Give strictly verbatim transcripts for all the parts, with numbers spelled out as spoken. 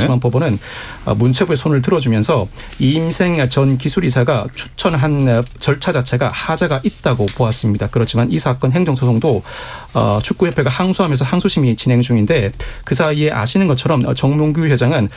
하지만 네. 법원은 문체부의 손을 들어주면서 이임생 전 기술이사가 추천한 절차 자체가 하자가 있다고 보았습니다. 그렇지만 이 사건 행정소송도 축구협회가 항소하면서 항소심이 진행 중인데 그 사이에 아시는 것처럼 정몽규 회장은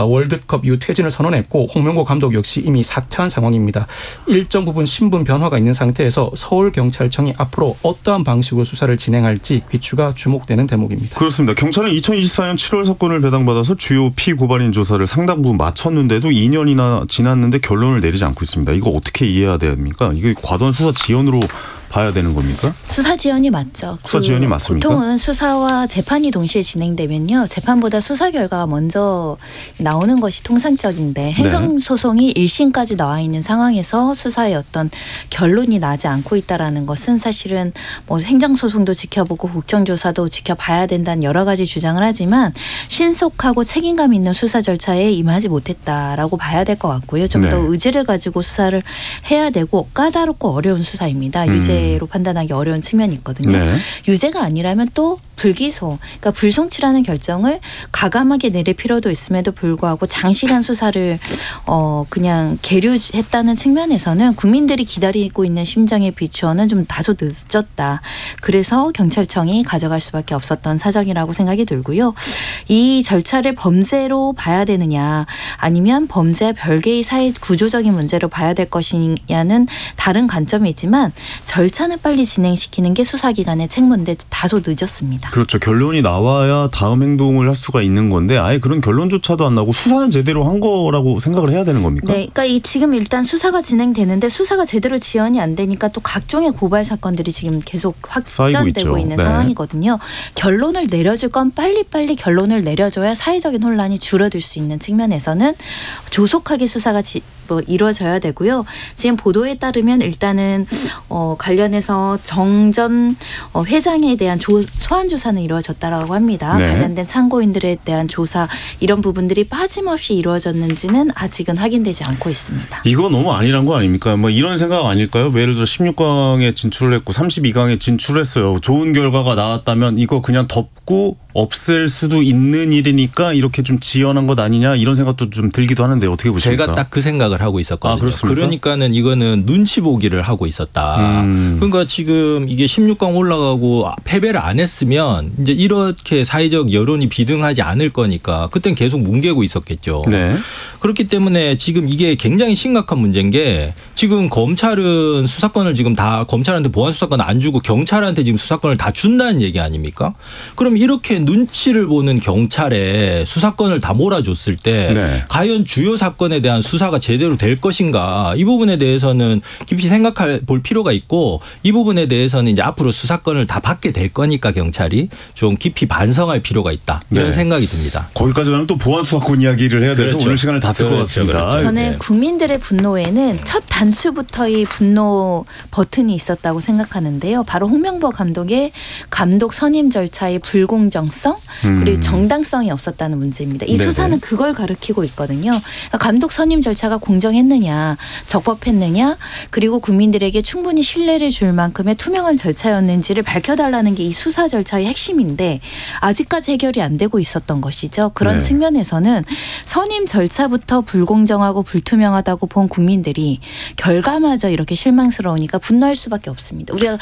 월드컵 이후 퇴진을 선언했고 홍명보 감독 역시 이미 사퇴한 상황입니다. 일정 부분 신분 변화가 있는 상태에서 서울경찰청이 앞으로 어떠한 방식으로 수사를 진행할지 귀추가 주목되는 대목입니다. 그렇습니다. 경찰은 이천이십사 년 칠월 사건을 배당받아서 주요 피고발인 조사를 상당 부분 마쳤는데도 이 년이나 지났는데 결론을 내리지 않고 있습니다. 이거 어떻게 이해해야 됩니까? 이게 과도한 수사 지연으로 봐야 되는 겁니까? 수사 지연이 맞죠. 수사 그 지연이 맞습니까? 보통은 수사와 재판이 동시에 진행되면요. 재판보다 수사 결과가 먼저 나오는 것이 통상적인데 행정소송이 네. 일 심까지 나와 있는 상황에서 수사의 어떤 결론이 나지 않고 있다는 것은 사실은 뭐 행정소송도 지켜보고 국정조사도 지켜봐야 된다는 여러 가지 주장을 하지만 신속하고 책임감 있는 수사 절차에 임하지 못했다라고 봐야 될 것 같고요. 좀 더 네. 의지를 가지고 수사를 해야 되고 까다롭고 어려운 수사입니다. 유죄 로 판단하기 어려운 측면이 있거든요. 네. 유죄가 아니라면 또 불기소, 그러니까 불송치라는 결정을 가감하게 내릴 필요도 있음에도 불구하고 장시간 수사를 어 그냥 계류했다는 측면에서는 국민들이 기다리고 있는 심정에 비추어는 좀 다소 늦었다. 그래서 경찰청이 가져갈 수밖에 없었던 사정이라고 생각이 들고요. 이 절차를 범죄로 봐야 되느냐 아니면 범죄와 별개의 사회 구조적인 문제로 봐야 될 것이냐는 다른 관점이 있지만 절차는 빨리 진행시키는 게 수사기관의 책무인데 다소 늦었습니다. 그렇죠. 결론이 나와야 다음 행동을 할 수가 있는 건데 아예 그런 결론조차도 안 나고 수사는 제대로 한 거라고 생각을 해야 되는 겁니까? 네. 그러니까 이 지금 일단 수사가 진행되는데 수사가 제대로 지연이 안 되니까 또 각종의 고발 사건들이 지금 계속 확전되고 있는 네. 상황이거든요. 결론을 내려줄 건 빨리빨리 결론을 내려줘야 사회적인 혼란이 줄어들 수 있는 측면에서는 조속하게 수사가 지, 뭐 이루어져야 되고요. 지금 보도에 따르면 일단은 어, 관련해서 정전 어, 회장에 대한 조, 소환 조사는 이루어졌다라고 합니다. 네. 관련된 참고인들에 대한 조사 이런 부분들이 빠짐없이 이루어졌는지는 아직은 확인되지 않고 있습니다. 이거 너무 아니란 거 아닙니까? 뭐 이런 생각 아닐까요? 예를 들어 십육 강에 진출을 했고 삼십이 강에 진출했어요. 좋은 결과가 나왔다면 이거 그냥 덮고 없앨 수도 있는 일이니까 이렇게 좀 지연한 것 아니냐 이런 생각도 좀 들기도 하는데 어떻게 보십니까? 제가 딱 그 생각을 하고 있었거든요. 아, 그렇습니까? 그러니까는 이거는 눈치 보기를 하고 있었다. 음. 그러니까 지금 이게 십육 강 올라가고 패배를 안 했으면 이제 이렇게 사회적 여론이 비등하지 않을 거니까 그땐 계속 뭉개고 있었겠죠. 네. 그렇기 때문에 지금 이게 굉장히 심각한 문제인 게 지금 검찰은 수사권을 지금 다 검찰한테 보안 수사권 안 주고 경찰한테 지금 수사권을 다 준다는 얘기 아닙니까? 그럼 이렇게 눈치를 보는 경찰에 수사권을 다 몰아줬을 때 네. 과연 주요 사건에 대한 수사가 제대로 될 것인가 이 부분에 대해서는 깊이 생각할 볼 필요가 있고 이 부분에 대해서는 이제 앞으로 수사권을 다 받게 될 거니까 경찰이 좀 깊이 반성할 필요가 있다 이런 네. 생각이 듭니다. 거기까지 가면 또 보안 수사권 이야기를 해야 돼서 그렇죠. 오늘 시간을 다 쓸 것 그렇죠. 같습니다. 그렇죠. 저는 국민들의 분노에는 첫 단추부터의 분노 버튼이 있었다고 생각하는데요. 바로 홍명보 감독의 감독 선임 절차의 불공정성 그리고 음. 정당성이 없었다는 문제입니다. 이 네네. 수사는 그걸 가리키고 있거든요. 감독 선임 절차가 공정했느냐 적법했느냐 그리고 국민들에게 충분히 신뢰를 줄 만큼의 투명한 절차였는지를 밝혀달라는 게 이 수사 절차의 핵심인데 아직까지 해결이 안 되고 있었던 것이죠. 그런 네. 측면에서는 선임 절차부터 불공정하고 불투명하다고 본 국민들이 결과마저 이렇게 실망스러우니까 분노할 수밖에 없습니다. 우리가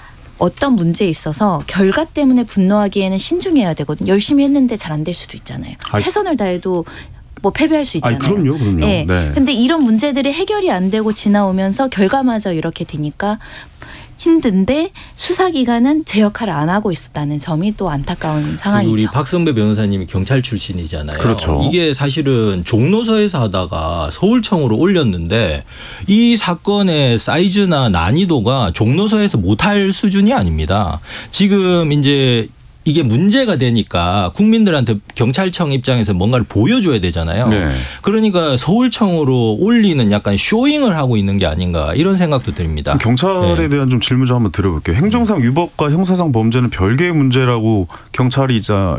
어떤 문제에 있어서 결과 때문에 분노하기에는 신중해야 되거든요. 열심히 했는데 잘 안 될 수도 있잖아요. 아이. 최선을 다해도 뭐 패배할 수 있잖아요. 아니, 그럼요, 그럼요. 네. 네. 근데 이런 문제들이 해결이 안 되고 지나오면서 결과마저 이렇게 되니까 힘든데 수사기관은 제 역할을 안 하고 있었다는 점이 또 안타까운 상황이죠. 우리 박성배 변호사님이 경찰 출신이잖아요. 그렇죠. 이게 사실은 종로서에서 하다가 서울청으로 올렸는데 이 사건의 사이즈나 난이도가 종로서에서 못할 수준이 아닙니다. 지금 이제 이게 문제가 되니까 국민들한테 경찰청 입장에서 뭔가를 보여줘야 되잖아요. 네. 그러니까 서울청으로 올리는 약간 쇼잉을 하고 있는 게 아닌가 이런 생각도 듭니다. 경찰에 네. 대한 좀 질문 좀 한번 드려볼게요. 행정상 위법과 형사상 범죄는 별개의 문제라고 경찰이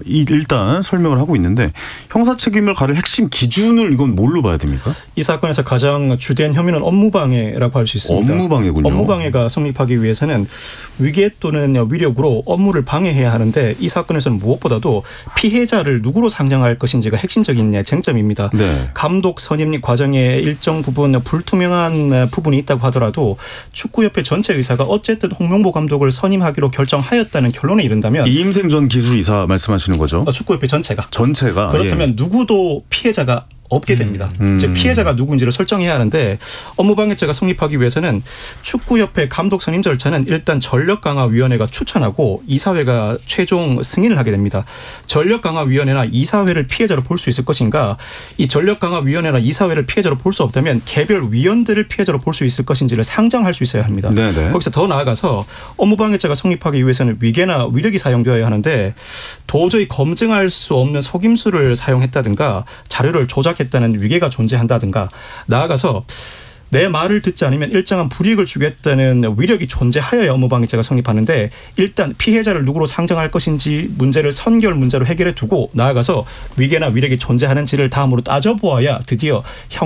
일단 설명을 하고 있는데 형사 책임을 가릴 핵심 기준을 이건 뭘로 봐야 됩니까? 이 사건에서 가장 주된 혐의는 업무방해라고 할 수 있습니다. 업무방해군요. 업무방해가 성립하기 위해서는 위계 또는 위력으로 업무를 방해해야 하는데 때문에 이 사건에서는 무엇보다도 피해자를 누구로 상정할 것인지가 핵심적인 쟁점입니다. 네. 감독 선임 과정에 일정 부분 불투명한 부분이 있다고 하더라도 축구협회 전체 의사가 어쨌든 홍명보 감독을 선임하기로 결정하였다는 결론에 이른다면 이임생 전 기술이사 말씀하시는 거죠? 축구협회 전체가. 전체가. 그렇다면 예. 누구도 피해자가 없게 됩니다. 음. 즉 피해자가 누구인지를 설정해야 하는데 업무방해죄가 성립하기 위해서는 축구협회 감독 선임 절차는 일단 전력강화위원회가 추천하고 이사회가 최종 승인을 하게 됩니다. 전력강화위원회나 이사회를 피해자로 볼 수 있을 것인가, 이 전력강화위원회나 이사회를 피해자로 볼 수 없다면 개별 위원들을 피해자로 볼 수 있을 것인지를 상정할 수 있어야 합니다. 네네. 거기서 더 나아가서 업무방해죄가 성립하기 위해서는 위계나 위력이 사용되어야 하는데 도저히 검증할 수 없는 속임수를 사용했다든가 자료를 조작 했다는 위계가 존재한다든가, 나아가서 내 말을 듣지 않으면 일정한 불이익을 주겠다는 위력이 존재하여야 업무방해죄가 성립하는데 일단 피해자를 누구로 상정할 것인지 문제를 선결 문제로 해결해 두고 나아가서 위계나 위력이 존재하는지를 다음으로 따져보아야 드디어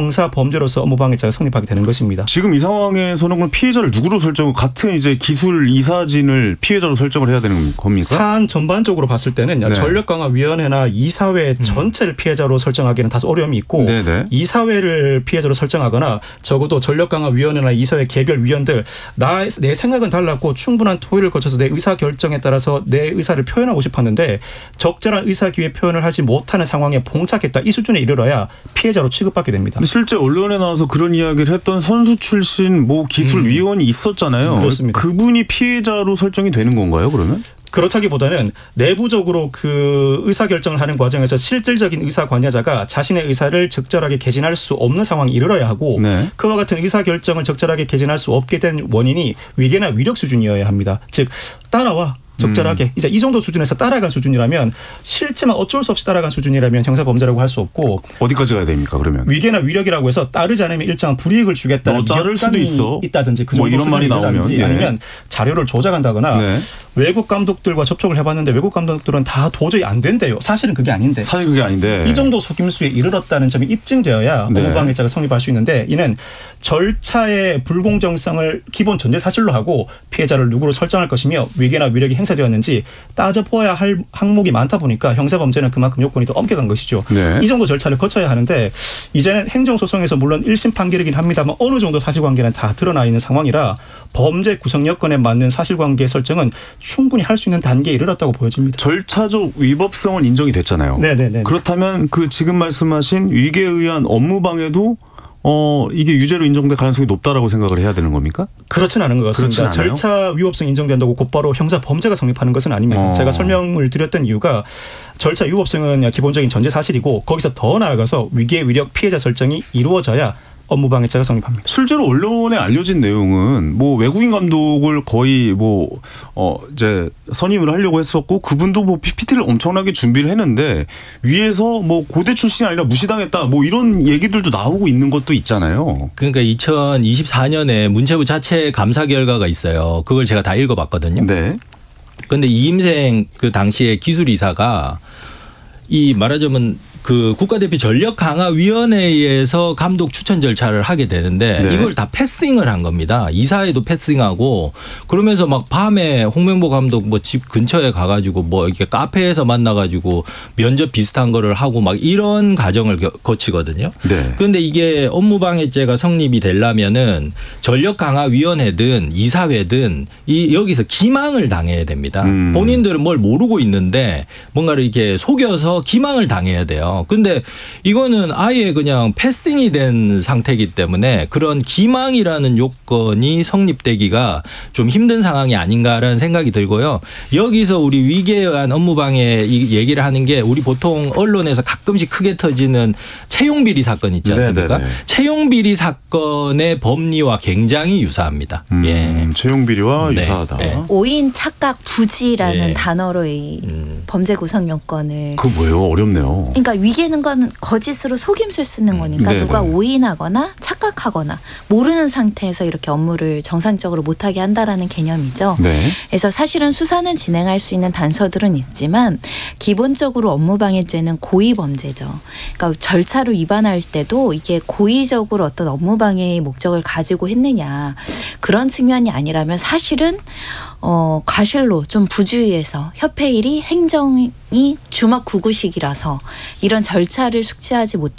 형사범죄로서 업무방해죄가 성립하게 되는 것입니다. 지금 이 상황에서는 그럼 피해자를 누구로 설정, 같은 이제 기술 이사진을 피해자로 설정을 해야 되는 겁니까? 사안 전반적으로 봤을 때는 네. 전력강화위원회나 이사회 전체를 피해자로 설정하기는 다소 어려움이 있고 네네. 이사회를 피해자로 설정하거나 적어도 전력강화위원회나 이사회 개별 위원들 나, 내 생각은 달랐고 충분한 토의를 거쳐서 내 의사결정에 따라서 내 의사를 표현하고 싶었는데 적절한 의사기회 표현을 하지 못하는 상황에 봉착했다. 이 수준에 이르러야 피해자로 취급받게 됩니다. 근데 실제 언론에 나와서 그런 이야기를 했던 선수 출신 모 기술위원이 있었잖아요. 그렇습니다. 그분이 피해자로 설정이 되는 건가요, 그러면? 그렇다기보다는 내부적으로 그 의사결정을 하는 과정에서 실질적인 의사 관여자가 자신의 의사를 적절하게 개진할 수 없는 상황에 이르러야 하고 네. 그와 같은 의사결정을 적절하게 개진할 수 없게 된 원인이 위계나 위력 수준이어야 합니다. 즉 따라와. 적절하게 음. 이제 이 정도 수준에서 따라간 수준이라면 싫지만 어쩔 수 없이 따라간 수준이라면 형사범죄라고 할 수 없고 어디까지 가야 됩니까 그러면? 위계나 위력이라고 해서 따르지 않으면 일정한 불이익을 주겠다는 너 자를 수도 있어. 있다든지 그 뭐 정도 이런 말이 나오면 네. 아니면 자료를 조작한다거나 네. 외국 감독들과 접촉을 해봤는데 외국 감독들은 다 도저히 안 된대요. 사실은 그게 아닌데. 사실 그게 아닌데. 이 정도 속임수에 이르렀다는 점이 입증되어야 네. 업무방해죄가 성립할 수 있는데 이는 절차의 불공정성을 기본 전제 사실로 하고 피해자를 누구로 설정할 것이며 위계나 위력이 행사되었는지 따져보아야 할 항목이 많다 보니까 형사범죄는 그만큼 요건이 더 엄격한 것이죠. 네. 이 정도 절차를 거쳐야 하는데 이제는 행정소송에서 물론 일 심 판결이긴 합니다만 어느 정도 사실관계는 다 드러나 있는 상황이라 범죄 구성 여건에 맞는 사실관계 설정은 충분히 할 수 있는 단계에 이르렀다고 보여집니다. 절차적 위법성은 인정이 됐잖아요. 네네네. 그렇다면 그 지금 말씀하신 위계에 의한 업무방해도 어 이게 유죄로 인정될 가능성이 높다라고 생각을 해야 되는 겁니까? 그렇진 않은 것 같습니다. 그렇진 않아요? 절차 위법성 인정된다고 곧바로 형사 범죄가 성립하는 것은 아닙니다. 어. 제가 설명을 드렸던 이유가 절차 위법성은 기본적인 전제 사실이고 거기서 더 나아가서 위계 위력 피해자 설정이 이루어져야 업무방해죄가 성립합니다. 실제로 언론에 알려진 내용은 뭐 외국인 감독을 거의 뭐 어 이제 선임을 하려고 했었고 그분도 뭐 피피티를 엄청나게 준비를 했는데 위에서 뭐 고대 출신이 아니라 무시당했다 뭐 이런 얘기들도 나오고 있는 것도 있잖아요. 그러니까 이천이십사 년에 문체부 자체 감사 결과가 있어요. 그걸 제가 다 읽어봤거든요. 네. 그런데 이임생 그 당시에 기술이사가 이 말하자면 그 국가대표 전력강화위원회에서 감독 추천 절차를 하게 되는데 네. 이걸 다 패싱을 한 겁니다. 이사회도 패싱하고 그러면서 막 밤에 홍명보 감독 뭐 집 근처에 가가지고 뭐 이렇게 카페에서 만나가지고 면접 비슷한 거를 하고 막 이런 과정을 거치거든요. 네. 그런데 이게 업무방해죄가 성립이 되려면은 전력강화위원회든 이사회든 이 여기서 기망을 당해야 됩니다. 음. 본인들은 뭘 모르고 있는데 뭔가를 이렇게 속여서 기망을 당해야 돼요. 근데 이거는 아예 그냥 패싱이 된 상태이기 때문에 그런 기망이라는 요건이 성립되기가 좀 힘든 상황이 아닌가라는 생각이 들고요. 여기서 우리 위계에 의한 업무방해 이 얘기를 하는 게 우리 보통 언론에서 가끔씩 크게 터지는 채용비리 사건 있지 않습니까? 네네네. 채용비리 사건의 법리와 굉장히 유사합니다. 음, 예. 채용비리와 네. 유사하다. 네. 오인, 착각, 부지라는 예. 단어로 이 음. 범죄 구성 요건을 그거 뭐예요? 어렵네요. 그러니까 위계는 건 거짓으로 속임수를 쓰는 거니까 네네. 누가 오인하거나 착 착각하거나 모르는 상태에서 이렇게 업무를 정상적으로 못하게 한다라는 개념이죠. 네. 그래서 사실은 수사는 진행할 수 있는 단서들은 있지만 기본적으로 업무방해죄는 고의범죄죠. 그러니까 절차를 위반할 때도 이게 고의적으로 어떤 업무방해의 목적을 가지고 했느냐 그런 측면이 아니라면 사실은 어, 과실로 좀 부주의해서 협회일이 행정이 주먹구구식이라서 이런 절차를 숙지하지 못한